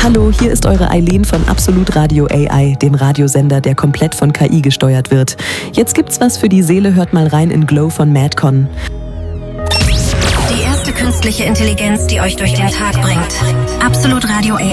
Hallo, hier ist eure Eileen von Absolut Radio AI, dem Radiosender, der komplett von KI gesteuert wird. Jetzt gibt's was für die Seele, hört mal rein in Glow von Madcon. Die erste künstliche Intelligenz, die euch durch den Tag bringt. Absolut Radio AI.